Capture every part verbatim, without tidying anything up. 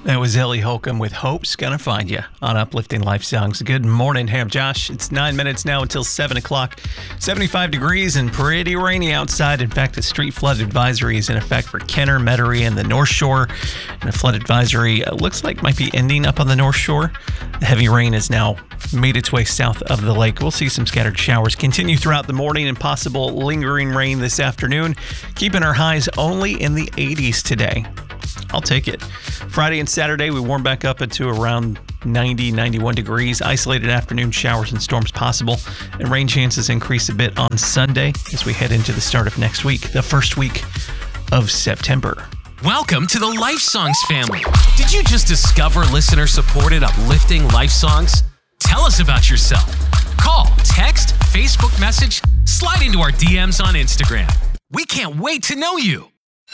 That was Ellie Holcomb with Hope's Gonna Find Ya on Uplifting Life Songs. Good morning. Hey, I'm Josh. It's nine minutes now until seven o'clock. seventy-five degrees and pretty rainy outside. In fact, a street flood advisory is in effect for Kenner, Metairie, and the North Shore. And a flood advisory uh, looks like might be ending up on the North Shore. The heavy rain has now made its way south of the lake. We'll see some scattered showers continue throughout the morning and possible lingering rain this afternoon. Keeping our highs only in the eighties today. I'll take it. Friday and Saturday, we warm back up into around ninety, ninety-one degrees. Isolated afternoon showers and storms possible. And rain chances increase a bit on Sunday as we head into the start of next week, the first week of September. Welcome to the Life Songs family. Did you just discover listener-supported uplifting life songs? Tell us about yourself. Call, text, Facebook message, slide into our D Ms on Instagram. We can't wait to know you.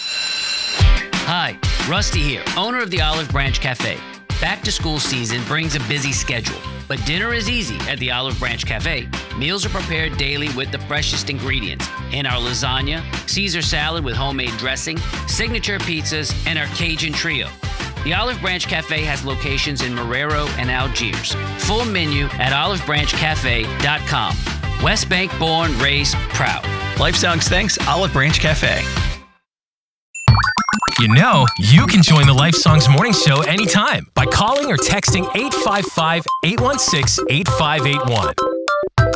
Hi, Rusty here, owner of the Olive Branch Cafe. Back to school season brings a busy schedule, but dinner is easy at the Olive Branch Cafe. Meals are prepared daily with the freshest ingredients in our lasagna, Caesar salad with homemade dressing, signature pizzas, and our Cajun trio. The Olive Branch Cafe has locations in Marrero and Algiers. Full menu at olive branch cafe dot com. West Bank born, raised, proud. Life Songs thanks Olive Branch Cafe. You know, you can join the Life Songs Morning Show anytime by calling or texting eight five five, eight one six, eight five eight one.